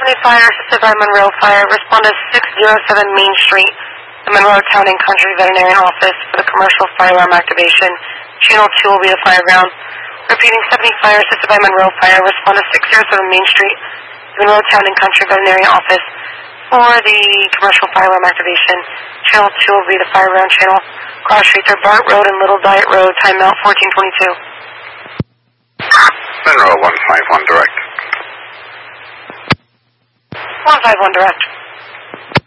Friendly fire assisted by Monroe Fire. Respond to 607 Main Street, the Monroe Town and Country Veterinarian Office for the commercial fire alarm activation. Channel 2 will be the fire ground. Repeating, 70 fire assisted by Monroe Fire. Respond to 607 Main Street, the Monroe Town and Country Veterinarian Office for the commercial fire alarm activation. Channel 2 will be the fire ground channel. Cross streets are Bart Road and Little Diet Road. Timeout 1422. Monroe 151 direct. 151 direct.